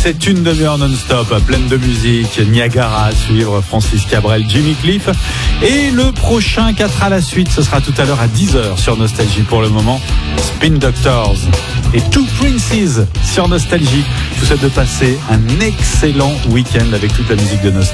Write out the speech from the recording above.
c'est une demi-heure non-stop, pleine de musique, Niagara à suivre, Francis Cabrel, Jimmy Cliff. Et le prochain 4 à la suite, ce sera tout à l'heure à 10h sur Nostalgie. Pour le moment, Spin Doctors et Two Princes sur Nostalgie. Je vous souhaite de passer un excellent week-end avec toute la musique de Nostalgie.